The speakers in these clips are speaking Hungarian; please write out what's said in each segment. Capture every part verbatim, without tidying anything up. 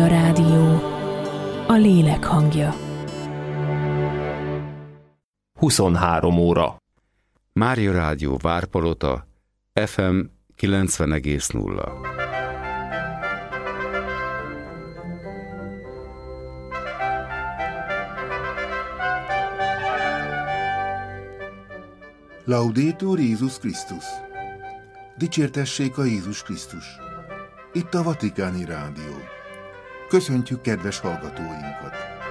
Mária Rádió, a lélek hangja. huszonhárom óra. Mária Rádió Várpalota, ef em kilencven egész nulla. Laudetur Jézus Krisztus! Dicsértessék a Jézus Krisztus! Itt a Vatikáni Rádió. Köszöntjük kedves hallgatóinkat!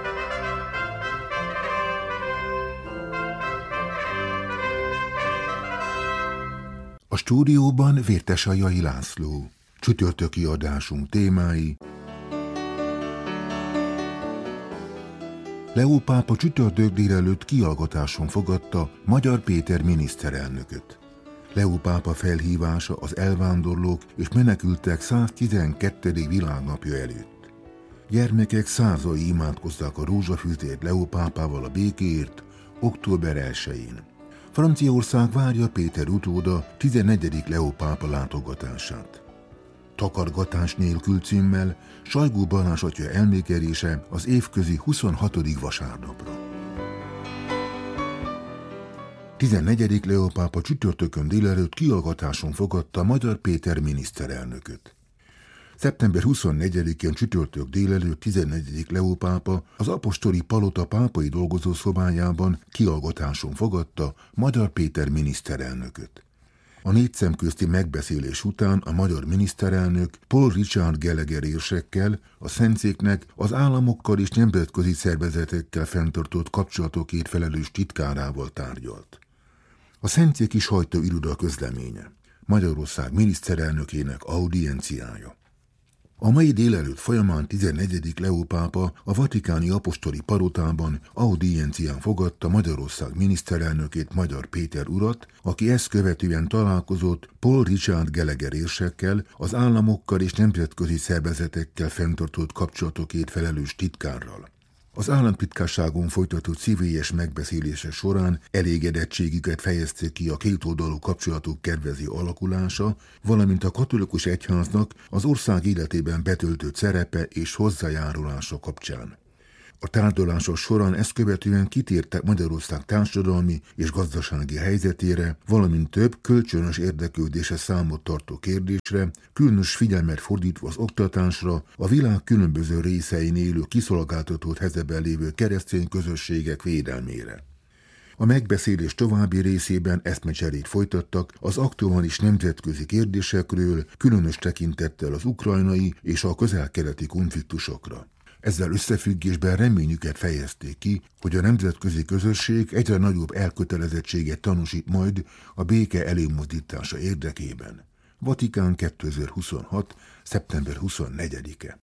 A stúdióban Vértesajai László. Csütörtöki adásunk témái: Leó pápa csütörtök délelőtt kihallgatáson fogadta Magyar Péter miniszterelnököt. Leó pápa felhívása az elvándorlók és menekültek száztizenkettedik világnapja előtt. Gyermekek százai imádkozták a rózsafűzért Leó pápával a békéért október elsején. Franciaország várja Péter utóda tizennegyedik Leó pápa látogatását. Takargatás nélkül címmel Sajgó Balázs atya elmékerése az évközi huszonhatodik vasárnapra. tizennegyedik Leó pápa csütörtökön délelőtt kihallgatáson fogadta Magyar Péter miniszterelnököt. szeptember huszonnegyedikén csütörtök délelőtt tizennegyedik Leó pápa az apostoli palota pápai dolgozószobájában kihallgatáson fogadta Magyar Péter miniszterelnököt. A négy szemközti megbeszélés után a magyar miniszterelnök Paul Richard Gallagher érsekkel, a Szentszéknek az államokkal és nemzetközi szervezetekkel fenntartott kapcsolatokért felelős titkárával tárgyalt. A Szentszéki sajtóiroda közleménye: Magyarország miniszterelnökének audienciája. A mai délelőtt folyamán tizennegyedik Leó pápa a vatikáni apostoli palotában audiencián fogadta Magyarország miniszterelnökét, Magyar Péter urat, aki ezt követően találkozott Paul Richard Gallagher érsekkel, az államokkal és nemzetközi szervezetekkel fenntartott kapcsolatokért felelős titkárral. Az államtitkárságon folytatott szívélyes megbeszélése során elégedettségüket fejezték ki a kétoldalú kapcsolatok kedvező alakulása, valamint a katolikus egyháznak az ország életében betöltött szerepe és hozzájárulása kapcsán. A tárgyalások során ezt követően kitértek Magyarország társadalmi és gazdasági helyzetére, valamint több kölcsönös érdeklődésre számot tartó kérdésre, különös figyelmet fordítva az oktatásra, a világ különböző részein élő kiszolgáltatott helyzetben lévő keresztény közösségek védelmére. A megbeszélés további részében eszmecserét folytattak az aktuális nemzetközi kérdésekről, különös tekintettel az ukrajnai és a közel-keleti konfliktusokra. Ezzel összefüggésben reményüket fejezték ki, hogy a nemzetközi közösség egyre nagyobb elkötelezettséget tanúsít majd a béke előmozdítása érdekében. Vatikán kétezer-huszonhat. szeptember huszonnegyedike.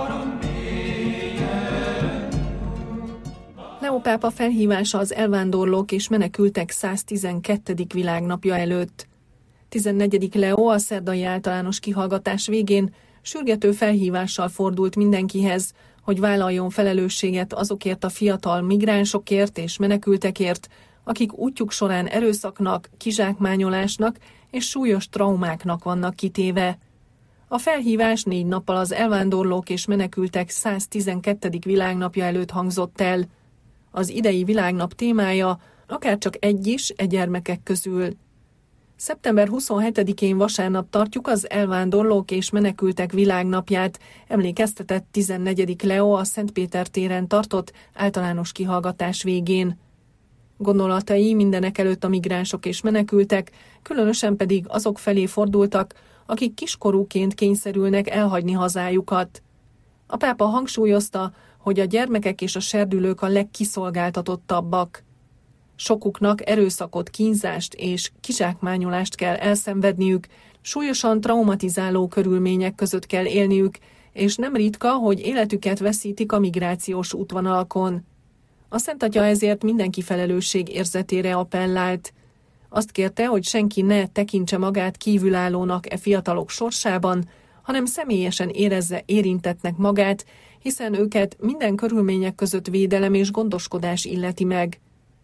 Leó pápa felhívása az elvándorlók és menekültek száztizenkettedik világnapja előtt. tizennegyedik Leó a szerdai általános kihallgatás végén sürgető felhívással fordult mindenkihez, hogy vállaljon felelősséget azokért a fiatal migránsokért és menekültekért, akik útjuk során erőszaknak, kizsákmányolásnak és súlyos traumáknak vannak kitéve. A felhívás négy nappal az elvándorlók és menekültek száztizenkettedik világnapja előtt hangzott el. Az idei világnap témája akárcsak egy is e gyermekek közül. szeptember huszonhetedikén vasárnap tartjuk az elvándorlók és menekültek világnapját, emlékeztetett tizennegyedik Leó a Szent Péter téren tartott általános kihallgatás végén. Gondolatai mindenekelőtt a migránsok és menekültek, különösen pedig azok felé fordultak, akik kiskorúként kényszerülnek elhagyni hazájukat. A pápa hangsúlyozta, hogy a gyermekek és a serdülők a legkiszolgáltatottabbak. Sokuknak erőszakot, kínzást és kizsákmányolást kell elszenvedniük, súlyosan traumatizáló körülmények között kell élniük, és nem ritka, hogy életüket veszítik a migrációs útvonalakon. A Szent Atya ezért mindenki felelősség érzetére appellált. Azt kérte, hogy senki ne tekintse magát kívülállónak e fiatalok sorsában, hanem személyesen érezze érintettnek magát, hiszen őket minden körülmények között védelem és gondoskodás illeti meg.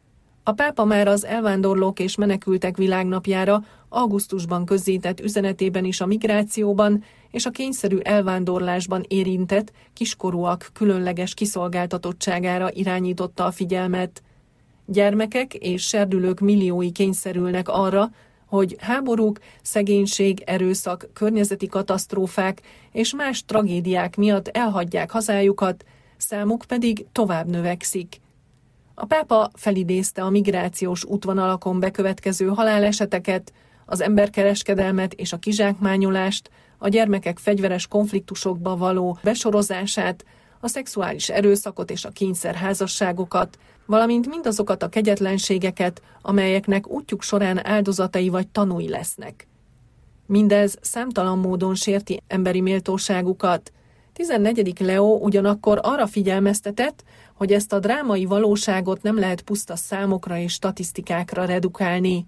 A pápa már az elvándorlók és menekültek világnapjára augusztusban közzétett üzenetében is a migrációban és a kényszerű elvándorlásban érintett kiskorúak különleges kiszolgáltatottságára irányította a figyelmet. Gyermekek és serdülők milliói kényszerülnek arra, hogy háborúk, szegénység, erőszak, környezeti katasztrófák és más tragédiák miatt elhagyják hazájukat, számuk pedig tovább növekszik. A pápa felidézte a migrációs útvonalakon bekövetkező haláleseteket, az emberkereskedelmet és a kizsákmányolást, a gyermekek fegyveres konfliktusokba való besorozását, a szexuális erőszakot és a kényszerházasságokat, valamint mindazokat a kegyetlenségeket, amelyeknek útjuk során áldozatai vagy tanúi lesznek. Mindez számtalan módon sérti emberi méltóságukat. tizennegyedik Leó ugyanakkor arra figyelmeztetett, hogy ezt a drámai valóságot nem lehet puszta számokra és statisztikákra redukálni.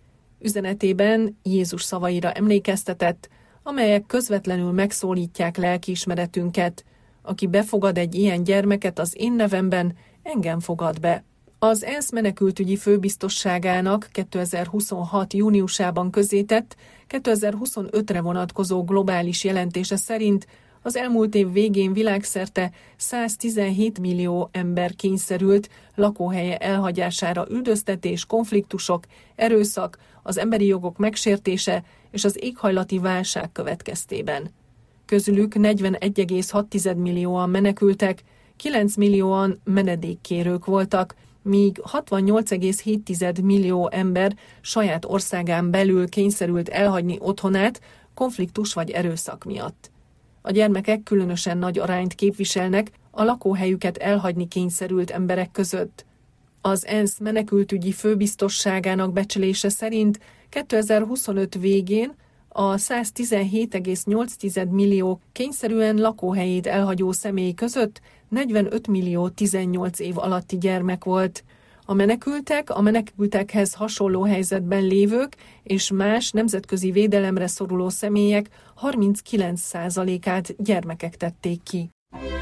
Üzenetében Jézus szavaira emlékeztetett, amelyek közvetlenül megszólítják lelkiismeretünket. Aki befogad egy ilyen gyermeket az én nevemben, engem fogad be. Az ENSZ menekültügyi főbiztosságának kétezer-huszonhat júniusában közzétett kétezer-huszonötre vonatkozó globális jelentése szerint az elmúlt év végén világszerte száztizenhét millió ember kényszerült lakóhelye elhagyására üldöztetés, konfliktusok, erőszak, az emberi jogok megsértése és az éghajlati válság következtében. Közülük negyvenegy egész hat millióan menekültek, kilenc millióan menedékkérők voltak, míg hatvannyolc egész hét millió ember saját országán belül kényszerült elhagyni otthonát konfliktus vagy erőszak miatt. A gyermekek különösen nagy arányt képviselnek a lakóhelyüket elhagyni kényszerült emberek között. Az ENSZ menekültügyi főbiztosságának becslése szerint kétezer-huszonöt végén a száztizenhét egész nyolc millió kényszerűen lakóhelyét elhagyó személy között negyvenöt millió tizennyolc év alatti gyermek volt. A menekültek, a menekültekhez hasonló helyzetben lévők és más nemzetközi védelemre szoruló személyek harminckilenc százalékát gyermekek tették ki.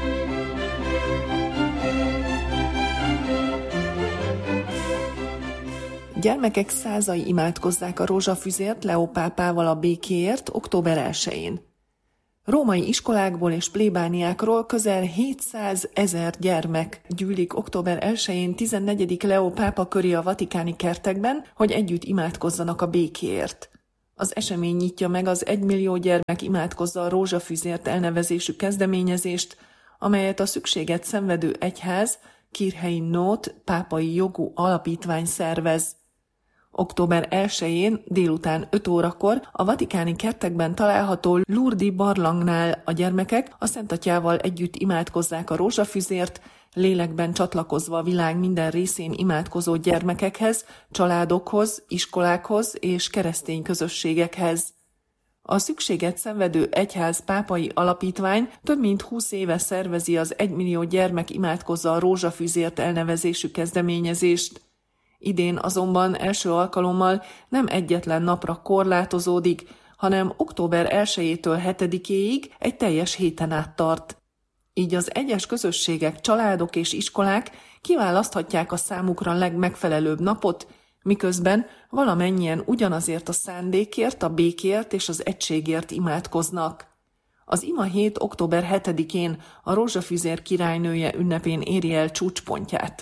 Gyermekek százai imádkozzák a rózsafüzért Leó pápával a békéért október elsején. Római iskolákból és plébániákról közel hétszázezer gyermek gyűlik október elsején tizennegyedik Leó pápa köré a vatikáni kertekben, hogy együtt imádkozzanak a békéért. Az esemény nyitja meg az egymillió gyermek imádkozza a rózsafüzért elnevezésű kezdeményezést, amelyet a szükséget szenvedő egyház, Kirchhelyi Nót pápai jogú alapítvány szervez. október elsején délután öt órakor a vatikáni kertekben található Lourdes barlangnál a gyermekek a Szentatyával együtt imádkozzák a rózsafüzért, lélekben csatlakozva a világ minden részén imádkozó gyermekekhez, családokhoz, iskolákhoz és keresztény közösségekhez. A szükséget szenvedő egyház pápai alapítvány több mint húsz éve szervezi az egymillió gyermek imádkozza a rózsafüzért elnevezésű kezdeményezést. Idén azonban első alkalommal nem egyetlen napra korlátozódik, hanem október elsejétől hetedikéig egy teljes héten át tart. Így az egyes közösségek, családok és iskolák kiválaszthatják a számukra legmegfelelőbb napot, miközben valamennyien ugyanazért a szándékért, a békért és az egységért imádkoznak. Az ima hét október hetedikén a rózsafüzér királynője ünnepén éri el csúcspontját.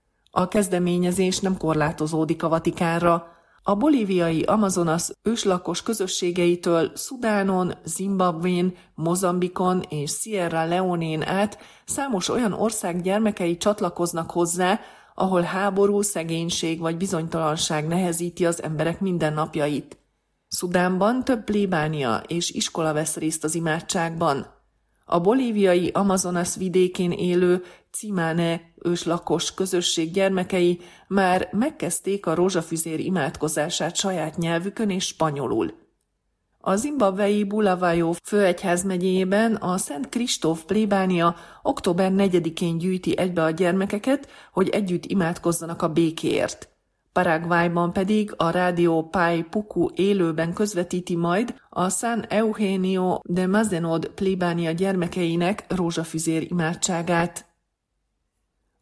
A kezdeményezés nem korlátozódik a Vatikánra. A bolíviai Amazonas őslakos közösségeitől Szudánon, Zimbabvén, Mozambikon és Sierra Leonén át számos olyan ország gyermekei csatlakoznak hozzá, ahol háború, szegénység vagy bizonytalanság nehezíti az emberek mindennapjait. Szudánban több plébánia és iskola vesz részt az imádságban. A bolíviai Amazonas vidékén élő Cimane őslakos közösség gyermekei már megkezdték a rózsafüzér imádkozását saját nyelvükön és spanyolul. A zimbabwei Bulawayo főegyházmegyéjében a Szent Kristóf plébánia október negyedikén gyűjti egybe a gyermekeket, hogy együtt imádkozzanak a békéért. Paraguayban pedig a rádió Pai Puku élőben közvetíti majd a San Eugenio de Mazenod plébánia gyermekeinek rózsafüzér imádságát.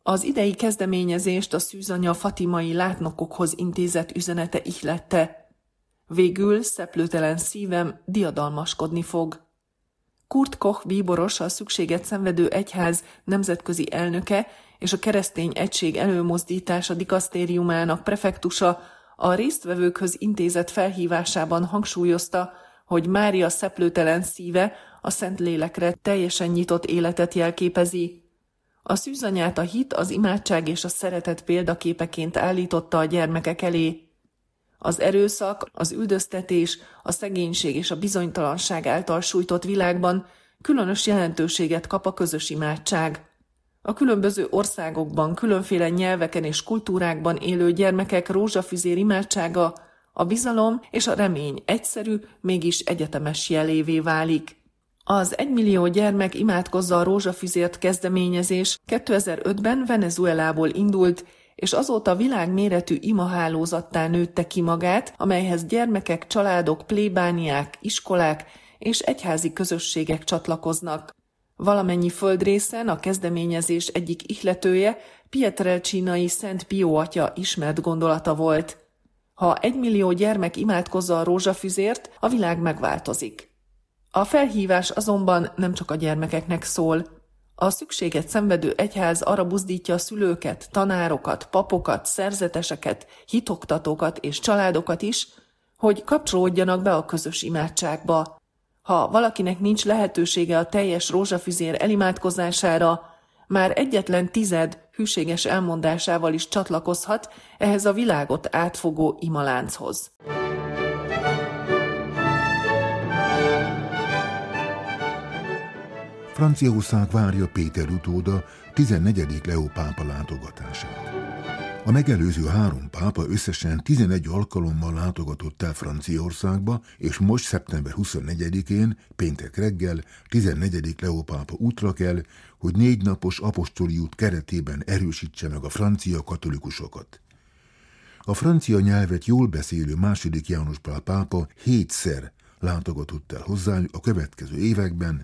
Az idei kezdeményezést a szűzanya fatimai látnokokhoz intézett üzenete ihlette. Végül szeplőtelen szívem diadalmaskodni fog. Kurt Koch bíboros, a Szükséget szenvedő egyház nemzetközi elnöke és a Keresztény Egység Előmozdítása dikasztériumának prefektusa a résztvevőkhöz intézett felhívásában hangsúlyozta, hogy Mária szeplőtelen szíve a Szentlélekre teljesen nyitott életet jelképezi. A szűzanyát a hit, az imádság és a szeretet példaképeként állította a gyermekek elé. Az erőszak, az üldöztetés, a szegénység és a bizonytalanság által sújtott világban különös jelentőséget kap a közös imádság. A különböző országokban, különféle nyelveken és kultúrákban élő gyermekek rózsafüzér imádsága a bizalom és a remény egyszerű, mégis egyetemes jelévé válik. Az egymillió gyermek imádkozza a rózsafüzért kezdeményezés kétezer-ötben Venezuelából indult, és azóta világméretű imahálózattá nőtte ki magát, amelyhez gyermekek, családok, plébániák, iskolák és egyházi közösségek csatlakoznak. Valamennyi földrészen a kezdeményezés egyik ihletője Pietrelcinai Szent Pió atya ismert gondolata volt. Ha egymillió gyermek imádkozza a rózsafüzért, a világ megváltozik. A felhívás azonban nem csak a gyermekeknek szól. A Szükséget szenvedő egyház arra buzdítja a szülőket, tanárokat, papokat, szerzeteseket, hitoktatókat és családokat is, hogy kapcsolódjanak be a közös imádságba. Ha valakinek nincs lehetősége a teljes rózsafüzér elimádkozására, már egyetlen tized hűséges elmondásával is csatlakozhat ehhez a világot átfogó imalánchoz. Franciaország várja Péter utóda tizennegyedik Leó pápa látogatását. A megelőző három pápa összesen tizenegy alkalommal látogatott el Franciaországba, és most szeptember huszonnegyedikén, péntek reggel, tizennegyedik Leó pápa útra kell, hogy négy napos apostoli út keretében erősítse meg a francia katolikusokat. A francia nyelvet jól beszélő második János Pál pápa hétszer látogatott el hozzájuk a következő években,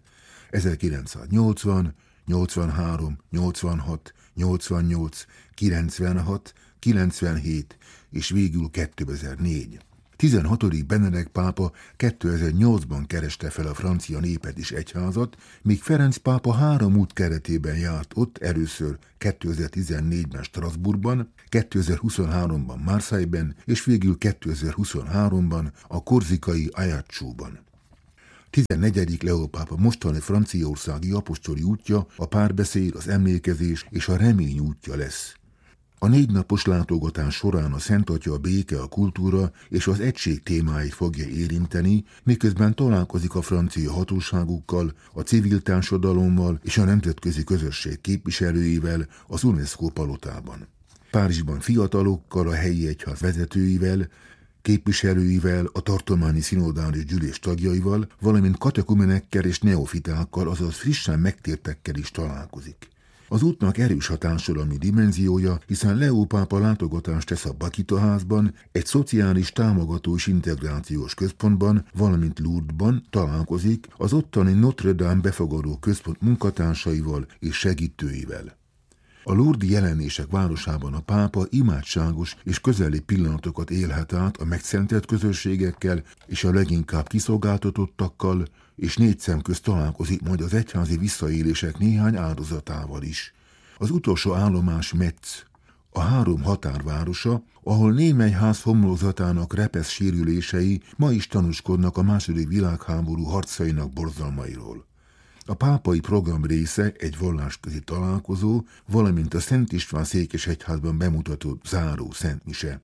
ezerkilencszáznyolcvan, nyolcvanhárom, nyolcvanhat, nyolcvannyolc, kilencvenhat, kilencvenhét és végül kétezer-négy. tizenhatodik Benedek pápa kétezer-nyolcban kereste fel a francia népet és egyházat, míg Ferenc pápa három út keretében járt ott, először kétezer-tizennégyben Strasbourgban, kétezer-huszonháromban Marseille-ben és végül kétezer-huszonháromban a korzikai Ajaccióban. tizennegyedik Leó pápa mostani franciaországi apostoli útja a párbeszéd, az emlékezés és a remény útja lesz. A négy napos látogatás során a Szent Atya a béke, a kultúra és az egység témáit fogja érinteni, miközben találkozik a francia hatóságokkal, a civil társadalommal és a nemzetközi közösség képviselőivel az UNESCO palotában. Párizsban fiatalokkal, a helyi egyház vezetőivel, képviselőivel, a tartományi szinodális gyűlés tagjaival, valamint katekumenekkel és neofitákkal, azaz frissen megtértekkel is találkozik. Az útnak erős a társadalmi dimenziója, hiszen Leó pápa látogatást tesz a Bakita házban, egy szociális támogató és integrációs központban, valamint Lourdesban találkozik az ottani Notre Dame befogadó központ munkatársaival és segítőivel. A lourdes jelenések városában a pápa imádságos és közeli pillanatokat élhet át a megszentelt közösségekkel és a leginkább kiszolgáltatottakkal, és négy szem közt találkozik majd az egyházi visszaélések néhány áldozatával is. Az utolsó állomás Metz, a három határvárosa, ahol némely ház homlokzatának repesz sérülései ma is tanúskodnak a második világháború harcainak borzalmairól. A pápai program része egy vallásközi találkozó, valamint a Szent István székesegyházban bemutatott záró szentmise.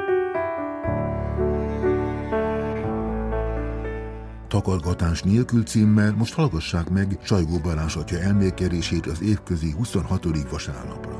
Takargatás nélkül címmel most hallgassák meg Sajgó Balázs atya elmélkedését az évközi huszonhatodik vasárnapra.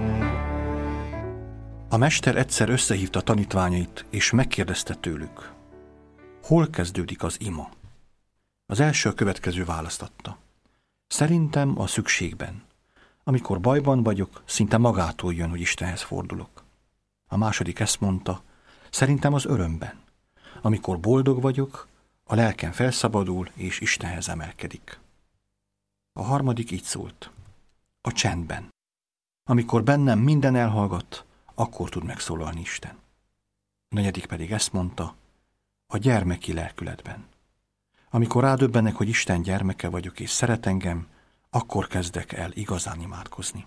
A mester egyszer összehívta tanítványait, és megkérdezte tőlük: hol kezdődik az ima? Az első a következő választ adta: szerintem a szükségben. Amikor bajban vagyok, szinte magától jön, hogy Istenhez fordulok. A második ezt mondta: szerintem az örömben. Amikor boldog vagyok, a lelkem felszabadul és Istenhez emelkedik. A harmadik így szólt: a csendben. Amikor bennem minden elhallgat, akkor tud megszólalni Isten. A negyedik pedig ezt mondta, a gyermeki lelkületben. Amikor rádöbbenek, hogy Isten gyermeke vagyok és szeret engem, akkor kezdek el igazán imádkozni.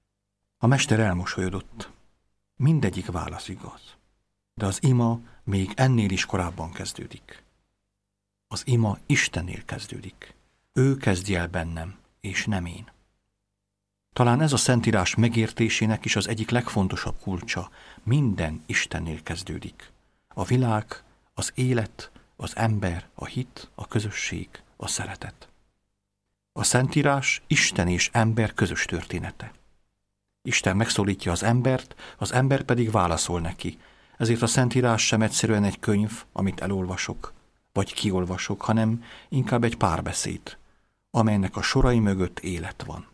A mester elmosolyodott. Mindegyik válasz igaz. De az ima még ennél is korábban kezdődik. Az ima Istennél kezdődik. Ő kezdje el bennem, és nem én. Talán ez a Szentírás megértésének is az egyik legfontosabb kulcsa. Minden Istennél kezdődik. A világ, az élet, az ember, a hit, a közösség, a szeretet. A Szentírás Isten és ember közös története. Isten megszólítja az embert, az ember pedig válaszol neki. Ezért a Szentírás sem egyszerűen egy könyv, amit elolvasok, vagy kiolvasok, hanem inkább egy párbeszéd, amelynek a sorai mögött élet van.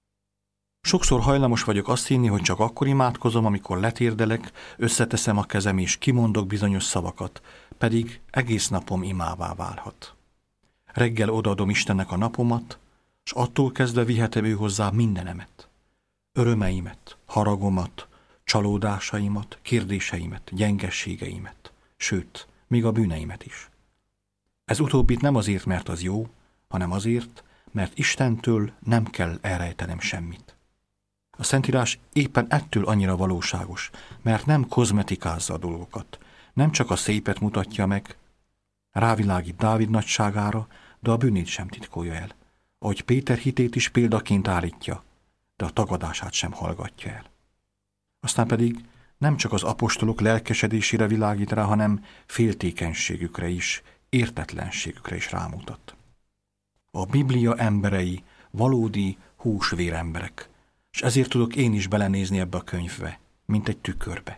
Sokszor hajlamos vagyok azt hinni, hogy csak akkor imádkozom, amikor letérdelek, összeteszem a kezem és kimondok bizonyos szavakat, pedig egész napom imává válhat. Reggel odaadom Istennek a napomat, s attól kezdve vihetem ő hozzá mindenemet. Örömeimet, haragomat, csalódásaimat, kérdéseimet, gyengességeimet, sőt, még a bűneimet is. Ez utóbbit nem azért, mert az jó, hanem azért, mert Istentől nem kell elrejtenem semmit. A Szentírás éppen ettől annyira valóságos, mert nem kozmetikázza a dolgokat, nem csak a szépet mutatja meg, rávilágít Dávid nagyságára, de a bűnét sem titkolja el, ahogy Péter hitét is példaként állítja, de a tagadását sem hallgatja el. Aztán pedig nem csak az apostolok lelkesedésére világít rá, hanem féltékenységükre is, értetlenségükre is rámutat. A Biblia emberei valódi húsvér emberek, és ezért tudok én is belenézni ebbe a könyvbe, mint egy tükörbe.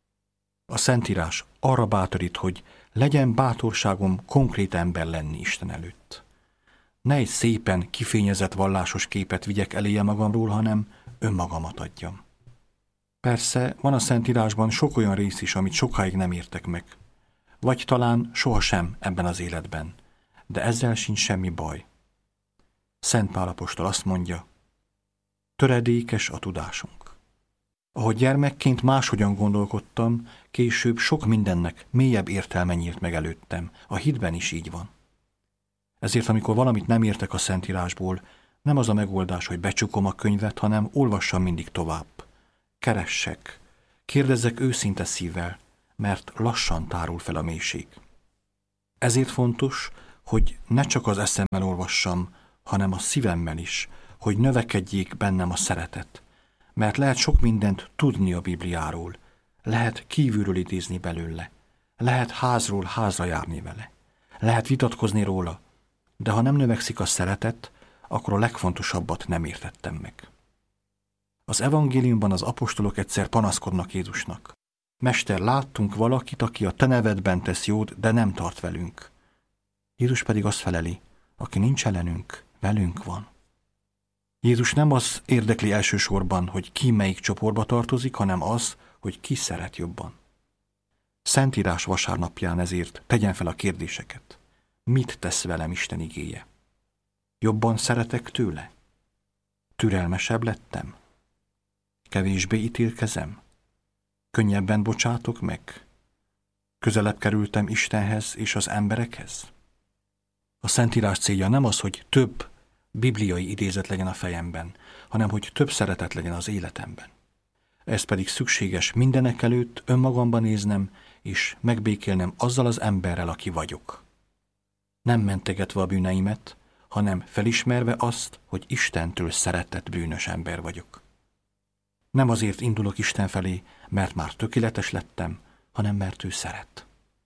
A Szentírás arra bátorít, hogy legyen bátorságom konkrét ember lenni Isten előtt. Ne egy szépen kifényezett vallásos képet vigyek eléje magamról, hanem önmagamat adjam. Persze van a Szentírásban sok olyan rész is, amit sokáig nem értek meg, vagy talán sohasem ebben az életben, de ezzel sincs semmi baj. Szent Pál apostol azt mondja, töredékes a tudásunk. Ahogy gyermekként máshogyan gondolkodtam, később sok mindennek mélyebb értelme nyílt meg előttem. A hitben is így van. Ezért, amikor valamit nem értek a Szentírásból, nem az a megoldás, hogy becsukom a könyvet, hanem olvassam mindig tovább. Keressek, kérdezzek őszinte szívvel, mert lassan tárul fel a mélység. Ezért fontos, hogy ne csak az eszemmel olvassam, hanem a szívemmel is, hogy növekedjék bennem a szeretet. Mert lehet sok mindent tudni a Bibliáról, lehet kívülről idézni belőle, lehet házról házra járni vele, lehet vitatkozni róla, de ha nem növekszik a szeretet, akkor a legfontosabbat nem értettem meg. Az evangéliumban az apostolok egyszer panaszkodnak Jézusnak. Mester, láttunk valakit, aki a te nevedben tesz jót, de nem tart velünk. Jézus pedig azt feleli, aki nincs ellenünk, velünk van. Jézus nem az érdekli elsősorban, hogy ki melyik csoportba tartozik, hanem az, hogy ki szeret jobban. Szentírás vasárnapján ezért tegyen fel a kérdéseket. Mit tesz velem Isten igéje? Jobban szeretek tőle? Türelmesebb lettem? Kevésbé ítélkezem? Könnyebben bocsátok meg? Közelebb kerültem Istenhez és az emberekhez? A Szentírás célja nem az, hogy több bibliai idézet legyen a fejemben, hanem hogy több szeretet legyen az életemben. Ez pedig szükséges mindenek előtt önmagamban néznem, és megbékélnem azzal az emberrel, aki vagyok. Nem mentegetve a bűneimet, hanem felismerve azt, hogy Istentől szeretett bűnös ember vagyok. Nem azért indulok Isten felé, mert már tökéletes lettem, hanem mert ő szeret.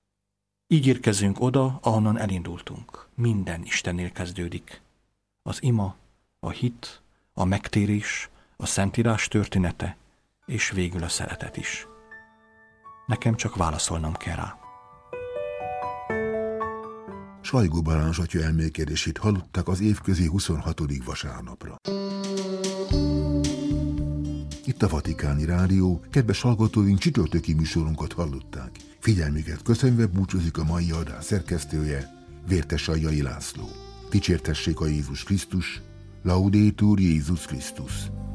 Így érkezünk oda, ahonnan elindultunk. Minden Istennél kezdődik. Az ima, a hit, a megtérés, a Szentírás története, és végül a szeretet is. Nekem csak válaszolnom kell rá. Sajgó Balázs atya elmélkedését hallották az évközi huszonhatodik vasárnapra. Itt a Vatikáni Rádió, kedves hallgatóink, csütörtöki műsorunkat hallották. Figyelmüket köszönve búcsúzik a mai adás szerkesztője, Vértes Aljai László. Dicsértessék a Jézus Krisztus, Laudetur Jézus Krisztus.